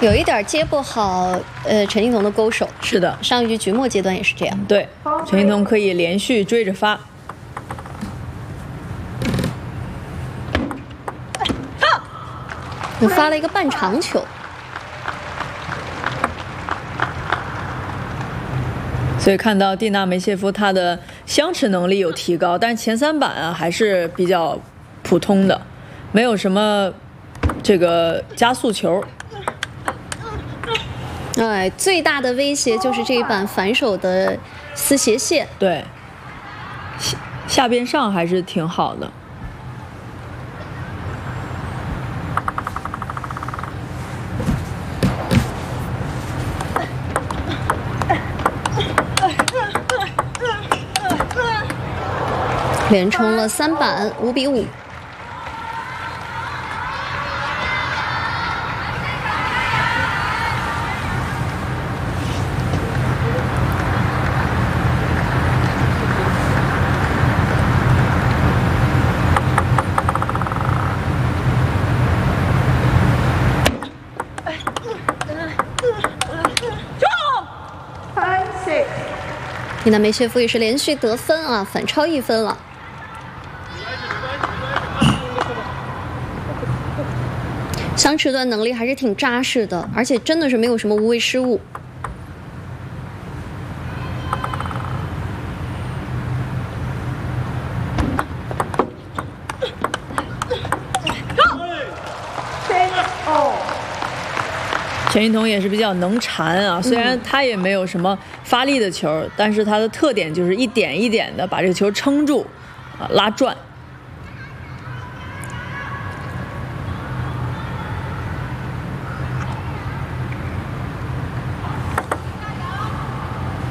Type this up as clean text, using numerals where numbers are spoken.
有一点接不好，陈靖童的勾手。 是的， 上一局局末阶段也是这样。 对，陈靖童可以连续追着发。 我发了一个半长球。 所以看到蒂娜梅谢夫她的相持能力有提高，但前3板啊还是比较普通的，没有什么这个加速球。 哎，最大的威胁就是这一板反手的丝斜线。 对，下边上还是挺好的。 连冲了3板，5比5。蒂娜梅谢夫也是连续得分啊，反超1分了。相持段能力还是挺扎实的，而且真的是没有什么无谓失误。 陈靖童也是比较能缠啊，虽然他也没有什么发力的球，但是他的特点就是一点一点的把这个球撑住，拉转。